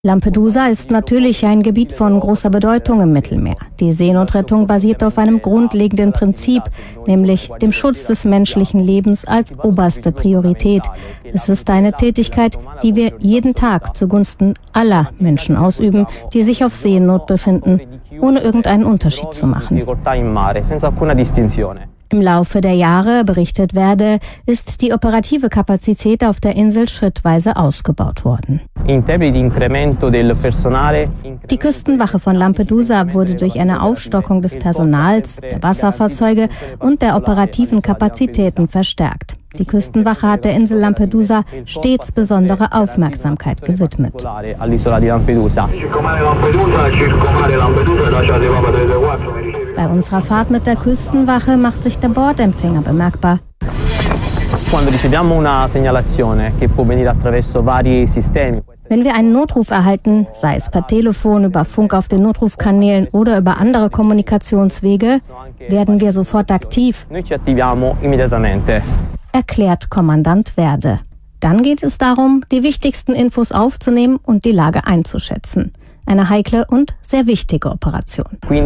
Lampedusa ist natürlich ein Gebiet von großer Bedeutung im Mittelmeer. Die Seenotrettung basiert auf einem grundlegenden Prinzip, nämlich dem Schutz des menschlichen Lebens als oberste Priorität. Es ist eine Tätigkeit, die wir jeden Tag zugunsten aller Menschen ausüben, die sich auf Seenot befinden, ohne irgendeinen Unterschied zu machen. Im Laufe der Jahre, berichtet Verde, ist die operative Kapazität auf der Insel schrittweise ausgebaut worden. Die Küstenwache von Lampedusa wurde durch eine Aufstockung des Personals, der Wasserfahrzeuge und der operativen Kapazitäten verstärkt. Die Küstenwache hat der Insel Lampedusa stets besondere Aufmerksamkeit gewidmet. Bei unserer Fahrt mit der Küstenwache macht sich der Bordempfänger bemerkbar. Wenn wir einen Notruf erhalten, sei es per Telefon, über Funk auf den Notrufkanälen oder über andere Kommunikationswege, werden wir sofort aktiv, erklärt Kommandant Verde. Dann geht es darum, die wichtigsten Infos aufzunehmen und die Lage einzuschätzen. Eine heikle und sehr wichtige Operation.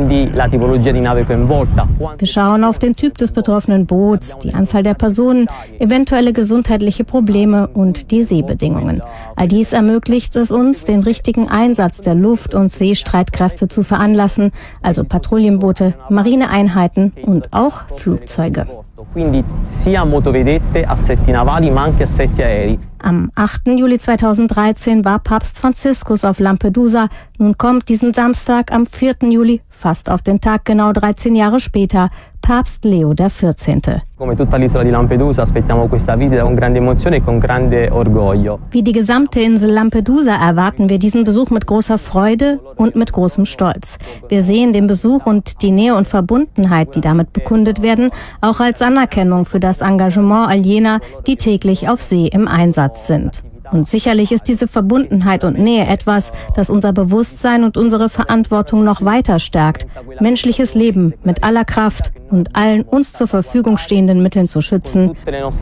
Wir schauen auf den Typ des betroffenen Boots, die Anzahl der Personen, eventuelle gesundheitliche Probleme und die Seebedingungen. All dies ermöglicht es uns, den richtigen Einsatz der Luft- und Seestreitkräfte zu veranlassen, also Patrouillenboote, Marineeinheiten und auch Flugzeuge. Am 8. Juli 2013 war Papst Franziskus auf Lampedusa. Nun kommt diesen Samstag am 4. Juli, fast auf den Tag genau 13 Jahre später, Papst Leo XIV. Wie die gesamte Insel Lampedusa erwarten wir diesen Besuch mit großer Freude und mit großem Stolz. Wir sehen den Besuch und die Nähe und Verbundenheit, die damit bekundet werden, auch als Anerkennung für das Engagement all jener, die täglich auf See im Einsatz sind. Und sicherlich ist diese Verbundenheit und Nähe etwas, das unser Bewusstsein und unsere Verantwortung noch weiter stärkt, menschliches Leben mit aller Kraft und allen uns zur Verfügung stehenden Mitteln zu schützen,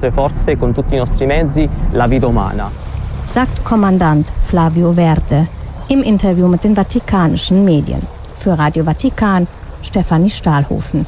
sagt Kommandant Flavio Verde im Interview mit den vatikanischen Medien. Für Radio Vatikan, Stefanie Stahlhofen.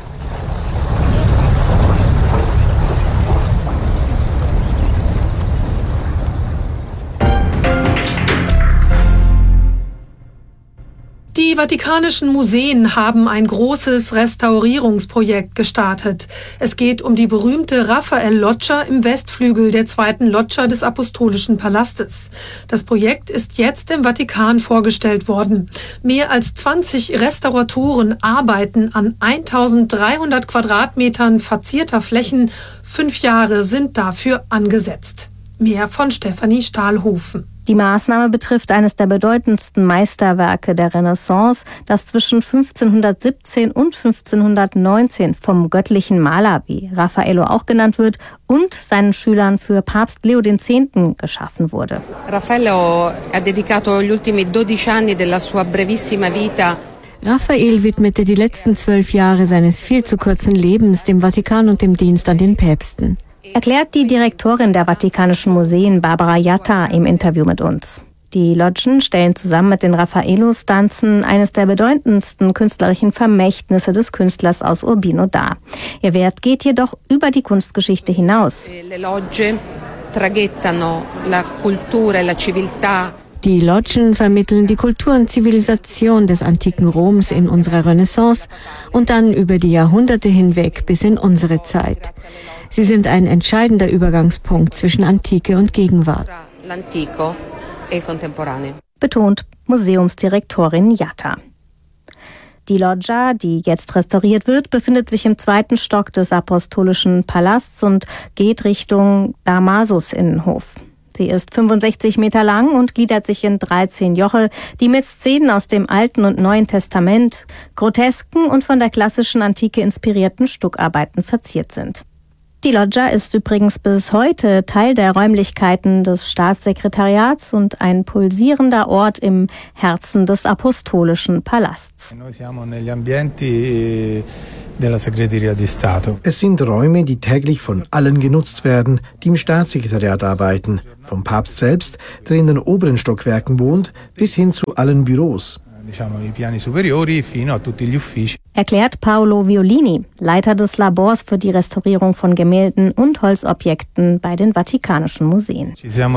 Die Vatikanischen Museen haben ein großes Restaurierungsprojekt gestartet. Es geht um die berühmte Raphael-Loggia im Westflügel der zweiten Loggia des Apostolischen Palastes. Das Projekt ist jetzt im Vatikan vorgestellt worden. Mehr als 20 Restauratoren arbeiten an 1300 Quadratmetern verzierter Flächen. 5 Jahre sind dafür angesetzt. Mehr von Stefanie Stahlhofen. Die Maßnahme betrifft eines der bedeutendsten Meisterwerke der Renaissance, das zwischen 1517 und 1519 vom göttlichen Maler, wie Raffaello auch genannt wird, und seinen Schülern für Papst Leo X. geschaffen wurde. Raffaello ha dedicato gli ultimi 12 anni della sua brevissima vita. Raphael widmete die letzten 12 Jahre seines viel zu kurzen Lebens dem Vatikan und dem Dienst an den Päpsten. Erklärt die Direktorin der Vatikanischen Museen, Barbara Jatta, im Interview mit uns. Die Loggien stellen zusammen mit den Raffaello-Stanzen eines der bedeutendsten künstlerischen Vermächtnisse des Künstlers aus Urbino dar. Ihr Wert geht jedoch über die Kunstgeschichte hinaus. Le logge traghettano la cultura e la civiltà. Die Loggien vermitteln die Kultur und Zivilisation des antiken Roms in unserer Renaissance und dann über die Jahrhunderte hinweg bis in unsere Zeit. Sie sind ein entscheidender Übergangspunkt zwischen Antike und Gegenwart. Betont Museumsdirektorin Jatta. Die Loggia, die jetzt restauriert wird, befindet sich im 2. Stock des Apostolischen Palasts und geht Richtung Damasus-Innenhof. Sie ist 65 Meter lang und gliedert sich in 13 Joche, die mit Szenen aus dem Alten und Neuen Testament, grotesken und von der klassischen Antike inspirierten Stuckarbeiten verziert sind. Die Loggia ist übrigens bis heute Teil der Räumlichkeiten des Staatssekretariats und ein pulsierender Ort im Herzen des Apostolischen Palasts. Es sind Räume, die täglich von allen genutzt werden, die im Staatssekretariat arbeiten. Vom Papst selbst, der in den oberen Stockwerken wohnt, bis hin zu allen Büros. Erklärt Paolo Violini, Leiter des Labors für die Restaurierung von Gemälden und Holzobjekten bei den Vatikanischen Museen.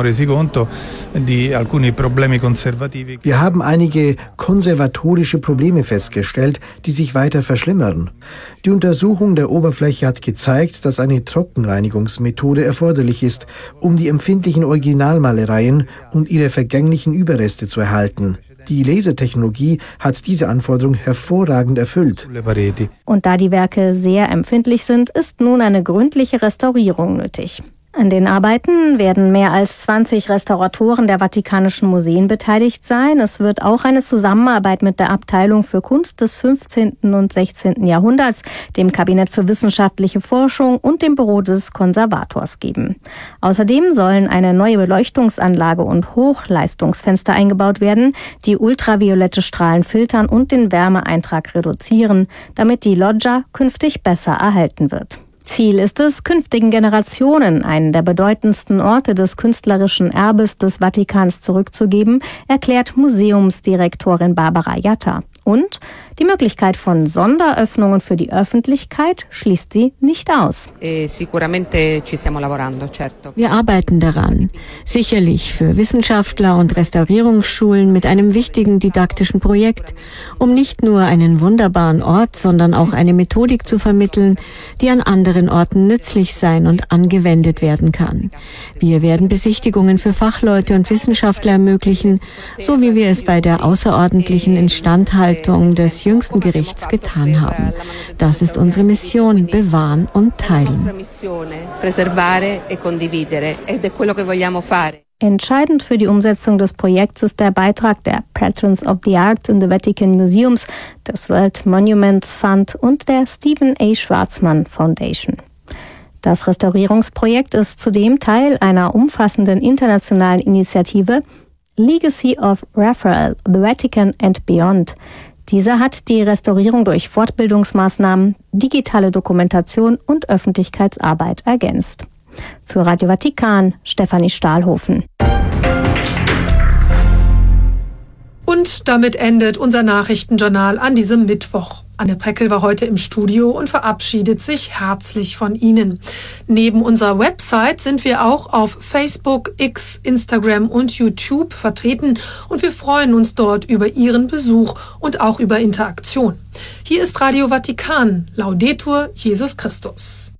Wir haben einige konservatorische Probleme festgestellt, die sich weiter verschlimmern. Die Untersuchung der Oberfläche hat gezeigt, dass eine Trockenreinigungsmethode erforderlich ist, um die empfindlichen Originalmalereien und ihre vergänglichen Überreste zu erhalten. Die Lasertechnologie hat diese Anforderung hervorragend erfüllt. Und da die Werke sehr empfindlich sind, ist nun eine gründliche Restaurierung nötig. An den Arbeiten werden mehr als 20 Restauratoren der Vatikanischen Museen beteiligt sein. Es wird auch eine Zusammenarbeit mit der Abteilung für Kunst des 15. und 16. Jahrhunderts, dem Kabinett für wissenschaftliche Forschung und dem Büro des Konservators geben. Außerdem sollen eine neue Beleuchtungsanlage und Hochleistungsfenster eingebaut werden, die ultraviolette Strahlen filtern und den Wärmeeintrag reduzieren, damit die Loggia künftig besser erhalten wird. Ziel ist es, künftigen Generationen einen der bedeutendsten Orte des künstlerischen Erbes des Vatikans zurückzugeben, erklärt Museumsdirektorin Barbara Jatta. Und die Möglichkeit von Sonderöffnungen für die Öffentlichkeit schließt sie nicht aus. Wir arbeiten daran. Sicherlich für Wissenschaftler und Restaurierungsschulen mit einem wichtigen didaktischen Projekt, um nicht nur einen wunderbaren Ort, sondern auch eine Methodik zu vermitteln, die an anderen Orten nützlich sein und angewendet werden kann. Wir werden Besichtigungen für Fachleute und Wissenschaftler ermöglichen, so wie wir es bei der außerordentlichen Instandhaltung des jüngsten Gerichts getan haben. Das ist unsere Mission: bewahren und teilen. Entscheidend für die Umsetzung des Projekts ist der Beitrag der Patrons of the Arts in the Vatican Museums, des World Monuments Fund und der Stephen A. Schwarzman Foundation. Das Restaurierungsprojekt ist zudem Teil einer umfassenden internationalen Initiative Legacy of Raphael, the Vatican and Beyond. Diese hat die Restaurierung durch Fortbildungsmaßnahmen, digitale Dokumentation und Öffentlichkeitsarbeit ergänzt. Für Radio Vatikan, Stefanie Stahlhofen. Und damit endet unser Nachrichtenjournal an diesem Mittwoch. Anne Preckel war heute im Studio und verabschiedet sich herzlich von Ihnen. Neben unserer Website sind wir auch auf Facebook, X, Instagram und YouTube vertreten und wir freuen uns dort über Ihren Besuch und auch über Interaktion. Hier ist Radio Vatikan. Laudetur Jesus Christus.